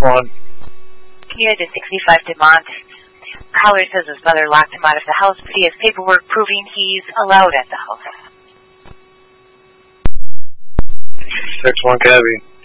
1. Unit is 65 Demont. Caller says his mother locked him out of the house, but he has paperwork proving he's allowed at the house. 6-1 Cabby.